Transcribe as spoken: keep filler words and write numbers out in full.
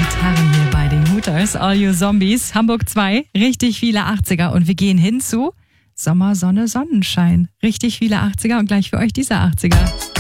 Gitarren hier bei den Hooters. All You Zombies. Hamburg zwei. Richtig viele achtziger. Und wir gehen hin zu Sommer, Sonne, Sonnenschein. Richtig viele achtziger und gleich für euch dieser achtziger.